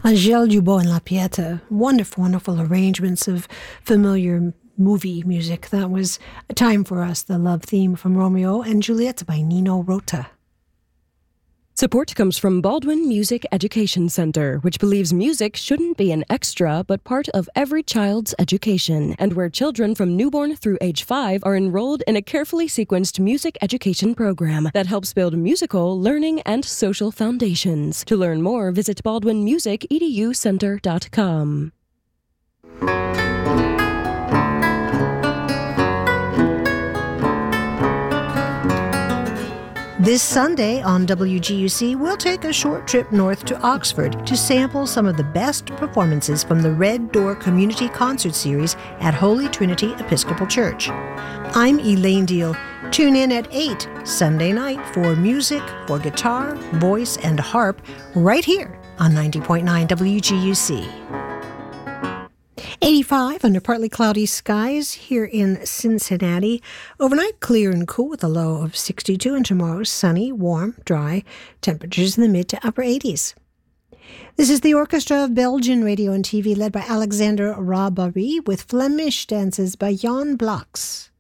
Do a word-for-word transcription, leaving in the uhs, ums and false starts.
Angèle Dubos and La Pieta. Wonderful, wonderful arrangements of familiar movie music. That was A Time for Us, the love theme from Romeo and Juliet by Nino Rota. Support comes from Baldwin Music Education Center, which believes music shouldn't be an extra, but part of every child's education, and where children from newborn through age five are enrolled in a carefully sequenced music education program that helps build musical, learning, and social foundations. To learn more, visit baldwin music e d u center dot com. This Sunday on W G U C, we'll take a short trip north to Oxford to sample some of the best performances from the Red Door Community Concert Series at Holy Trinity Episcopal Church. I'm Elaine Deal. Tune in at eight Sunday night for music, for guitar, voice, and harp right here on ninety point nine W G U C. eighty-five under partly cloudy skies here in Cincinnati. Overnight clear and cool with a low of sixty-two, and tomorrow sunny, warm, dry, temperatures in the mid to upper eighties. This is the Orchestra of Belgian Radio and T V led by Alexander Rabary with Flemish dances by Jan Blaks.